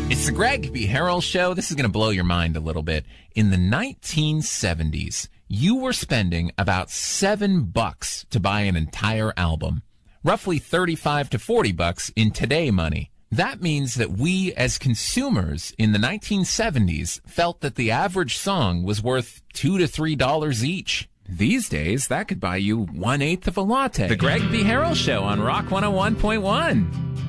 It's the Greg B. Harrell Show. This is going to blow your mind a little bit. In the 1970s, you were spending about $7 to buy an entire album. Roughly 35 to $40 in today money. That means that we as consumers in the 1970s felt that the average song was worth $2 to $3 each. These days, that could buy you 1/8 of a latte. The Greg B. Harrell Show on Rock 101.1.